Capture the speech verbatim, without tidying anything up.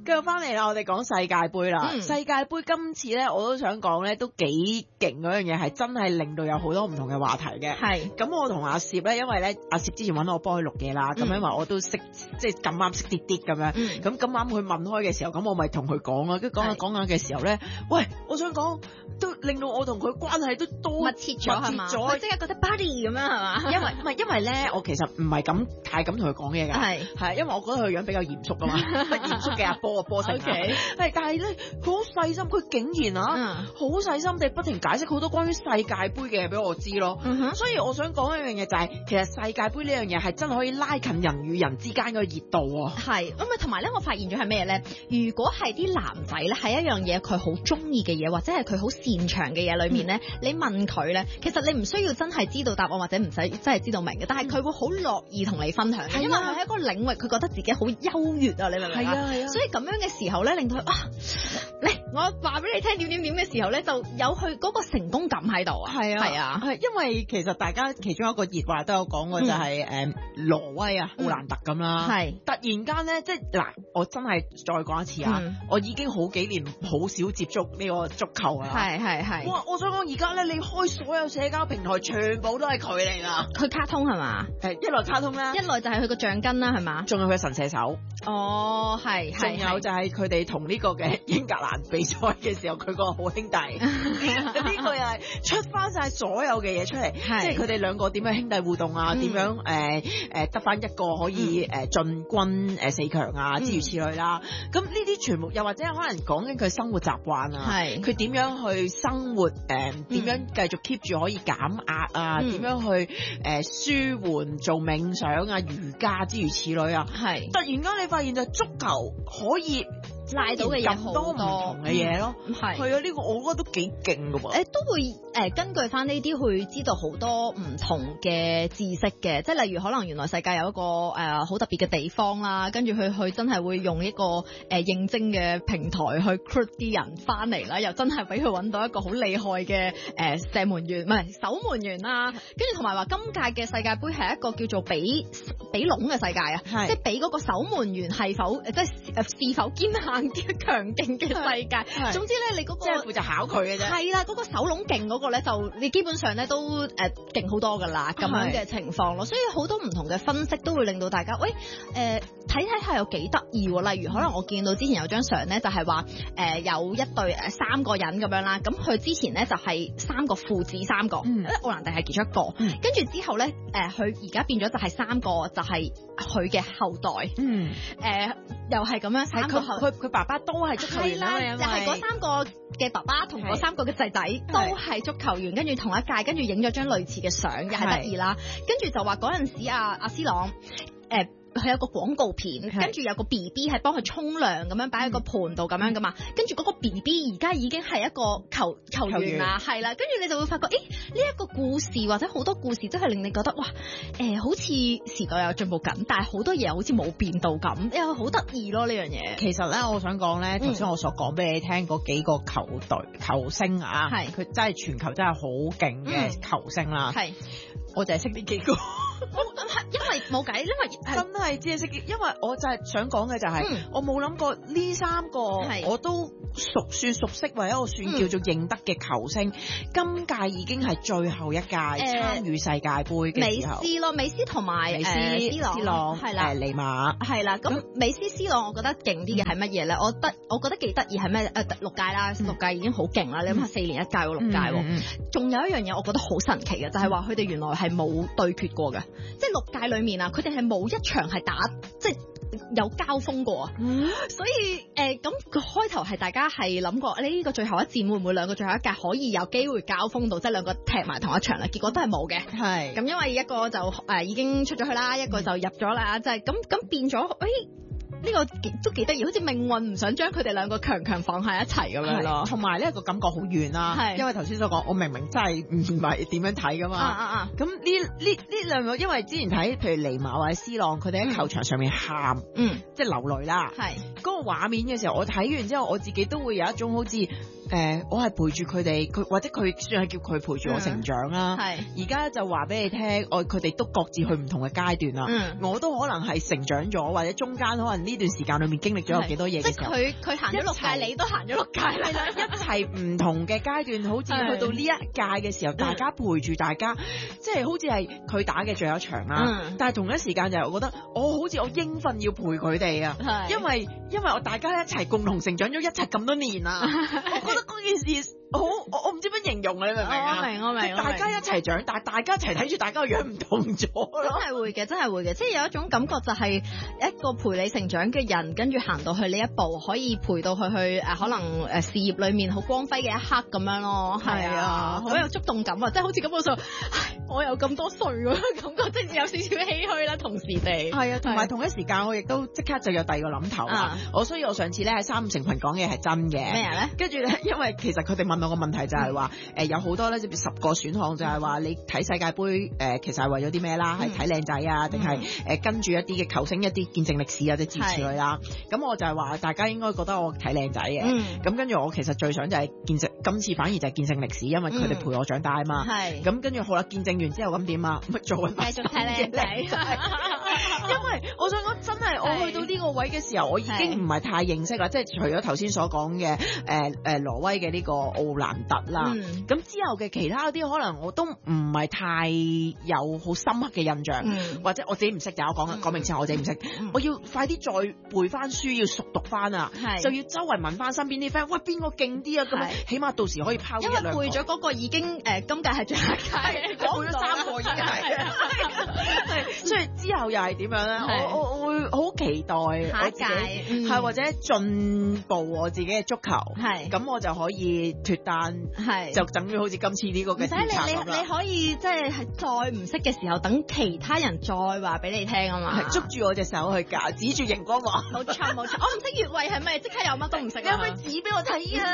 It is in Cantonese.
繼續翻嚟啦，我哋講世界盃啦。 嗯、 世界盃今次咧，我都想講咧，都幾勁嗰樣嘢，係真係令到有好多唔同嘅話題嘅。 係。 咁我同阿攝咧，因為咧阿攝之前揾我幫佢錄嘢啦，咁、嗯、因為我都識，即係咁啱識啲啲咁樣。咁咁啱佢問開嘅時候，咁我咪同佢講啊，跟住講下講下嘅時候咧，喂，我想講都令到我同佢關係都多密切咗係嘛？我即刻覺得 buddy 咁樣係嘛？ 因為唔係因為咧，我其實唔係咁太咁同佢講嘢㗎。係係，因為我覺得佢樣比較嚴肅㗎嘛，嚴肅嘅阿波啊波成。係，但係咧，佢好細心，佢竟然啊，好、嗯、細心地不停解釋好多關於世界盃嘅嘢俾我知咯。嗯、所以我想講一樣嘢就係、是，其實世界盃呢樣嘢係真係可以拉近人與人之間嘅熱度啊。係，咁啊同埋咧，我發現咗係咩咧？如果係啲男仔咧，係一樣嘢佢好中意嘅嘢，或者係佢好擅長嘅嘢裏面咧、嗯，你問佢咧，其實你唔需要真係知道答案或者唔使真係知道明嘅，但係佢會好樂意同你分享、嗯，因為佢喺一個領域佢覺得自己好優越啊，你明唔明啊？係啊係啊，所以咁樣嘅時候咧，令到佢啊，嚟我話俾你聽點點點嘅時候咧，就有佢嗰個成功感喺度啊。係啊係啊，係因為其實大家其中一個熱話都有講過就係、是、誒、嗯、挪威啊奧蘭特咁啦，係、嗯、突然間咧，即係嗱，我真係再講一次啊、嗯，我已經好幾年好少接觸呢個足球啊，係係係。哇！我想講而家咧，你開所有社交平台，全部都係佢嚟㗎。佢卡通係嘛？係一來卡通啦，一來就係佢個橡筋啦，係嘛？仲有佢神射手。哦，係係。仲有就係佢哋同呢個嘅英格蘭比賽嘅時候，佢個好兄弟。呢個又係出翻晒所有嘅嘢出嚟，即係佢哋兩個點樣兄弟互動啊？點、嗯、樣誒誒得翻一個可以誒進軍誒四強啊？諸、嗯、如此類啦。咁呢啲全部又或者可能講緊佢生活習慣啊，係佢點樣去生活誒？點、呃、樣繼續 keep 住可以減壓啊？點、嗯、樣去誒、呃、舒緩做冥想啊、瑜伽諸如此類啊？係突然間你發現就足球可以拉到嘅嘢好多唔同嘅嘢咯，係係啊，呢個我覺得都幾勁㗎喎。誒都會誒、呃、根據翻呢啲去知道好多唔同嘅知識嘅，即係例如可能原來世界有一個誒好、呃、特別嘅地方啦，跟住佢佢真係會用一個誒、呃、應徵嘅平台去 recruit 啲人翻嚟啦，又真係俾佢揾到一個好厲害嘅誒、呃、射門員唔係守門員啦，跟住同埋話今屆嘅世界盃係一個叫做比比籠嘅世界啊，即係比嗰個守門員係否即係是否堅硬強勁嘅世界。總之咧，你嗰、嗰個即係負責考佢嘅啫。係啦，嗰、嗰個手籠勁嗰個咧，就你基本上咧都誒勁好多噶啦，咁樣嘅情況咯。所以好多唔同嘅分析都會令到大家，喂誒睇睇下有幾得意喎。例如可能我見到之前有張相咧，就係話誒有一對誒三個人咁樣啦。咁佢之前咧就係三個父子三個，嗯、奧蘭迪係其中一個。跟、嗯、住之後咧，誒佢而家變咗就係三個，就係佢嘅後代。嗯，誒、呃、又係咁樣，三個後佢佢爸爸都係足球員啦，就係、是、嗰三個嘅爸爸同嗰三個嘅仔仔都係足球員，跟住同一屆，跟住影咗張類似嘅相，又係得意啦。跟住就話嗰陣時阿阿 C 朗誒。呃佢有個廣告片，跟住有個 B B 係幫佢沖涼咁樣擺喺個盤度咁樣噶嘛，跟住嗰個 B B 而家已經係一個球球員啦，係啦，跟住你就會發覺，誒呢一個故事或者好多故事真係令你覺得哇，誒、呃、好似時代有進步緊，但係好多嘢好似冇變到咁，又好得意咯呢樣嘢。其實咧，我想講咧，頭先我所講俾你聽嗰幾個球隊球星啊，係佢真係全球真係好勁嘅球星啦，係、嗯、我就係識呢幾個。因為冇計，因為真係只係識，因為我就係想講嘅就係、是嗯，我冇諗過呢三個我都熟算熟悉或者我算叫做認得嘅球星，嗯、今屆已經係最後一屆參與世界盃嘅時候。美斯咯，美斯同埋美斯、呃、C 朗係啦，尼馬係啦。咁美斯 C 朗，我覺得勁啲嘅係乜嘢咧？我覺得我覺得幾得意係咩？誒六屆啦，六屆已經好勁啦。你諗下四年一屆喎，六屆喎。仲、嗯、有一樣嘢，我覺得好神奇嘅，就係話佢哋原來係冇對決過嘅。即係六屆裏面啊，佢哋係冇一場係打，即係有交鋒過啊、嗯。所以誒，咁、呃、個開頭係大家係諗過，呢、這個最後一戰會唔會兩個最後一屆可以有機會交鋒到，即係兩個踢埋同一場啦？結果都係冇嘅。係咁，因為一個就誒、呃、已經出咗去啦，一個就入咗啦，就係咁咁變咗誒。哎呢、這個都幾得意，好似命運唔想將佢哋兩個強強放喺一齊咁樣咯。同埋呢個感覺好遠啦，係因為頭先所講，我明明真係唔係點樣睇噶嘛。啊啊啊！咁呢呢呢兩個，因為之前睇譬如尼馬或者 C 朗，佢哋喺球場上面喊，嗯，即係流淚啦。係嗰、那個畫面嘅時候，我睇完之後，我自己都會有一種好似誒呃，我係陪住佢哋，佢或者佢算係叫佢陪住我成長啦。 係、嗯， 而家就話俾你聽，我佢哋都各自去唔同嘅階段啦。嗯，我都可能係成長咗，或者中間可能呢段時間裏面經歷咗有幾多嘢嘅時候。 即係佢佢行咗六屆，你都行咗六屆啦。 係啦，一齊唔同嘅階段，好似去到呢一屆嘅時候，大家陪住大家，即係好似係佢打嘅最後一場啦。嗯、但係同一時間就係我覺得，我好似我應份要陪佢哋啊，因為因為我大家一齊共同成長咗一齊咁多年啦，我覺得嗰件事。好，我我唔知點形容啊，你明唔明啊？ 我明我明， 大家一齊長大，大家一齊睇住大家個樣唔同咗咯。 真係會嘅，真係會嘅，即係有一種感覺就係一個陪你成長嘅人，跟住行到去呢一步，可以陪到佢去誒，可能誒事業裡面好光輝嘅一刻咁樣咯。係啊，好有觸動感啊！即係好似感覺上，唉，我有咁多歲喎，感覺即係有少少唏噓啦，同時地。係啊，同埋同一時間，我亦都即刻就有第二個諗頭啦。我所以我上次咧喺三五成群講嘅係真嘅。 咩咧？ 跟住咧，因為其實佢哋問我個問題就係話，誒有好多咧，即係十個選項就係話你睇世界盃誒，其實係為咗啲咩啦？係睇靚仔啊，定係誒跟住一啲嘅球星一啲見證歷史啊，即係支持佢啦。咁我就係話，大家應該覺得我睇靚仔嘅。咁跟住我其實最想就係見證，今次反而就係見證歷史，因為佢哋陪我長大啊嘛。係。咁跟住好啦，見證完之後咁點啊？咪做緊繼續睇靚仔。 因為我想講真係，我去到呢個位嘅時候，我已經唔係太認識啦。即係除咗頭先所講嘅誒誒挪威嘅呢個奧蘭特啦，咁、嗯、之後嘅其他嗰啲可能我都唔係太有好深刻嘅印象，嗯、或者我自己唔識就我講講明先，我自己唔識，嗯、我要快啲再背翻書，要熟讀翻啊，就要周圍問翻身邊啲 friend，喂邊個勁啲啊？咁起碼到時可以拋一兩個。 因為背咗嗰個已經誒、呃、今屆係最後一屆， 背咗三個已經係，所以之後又係點樣咧？我我我會好期待我自己係、嗯、或者進步我自己嘅足球，係咁我就可以脫單，係就等於好似今次呢個嘅。唔使你你你可以即係再唔識嘅時候，等其他人再話俾你聽啊嘛， 捉住我隻手去教，指住熒光幕。 冇錯冇錯，我唔識越位係咪即刻有乜都唔識？ 你可唔可以指俾我睇啊？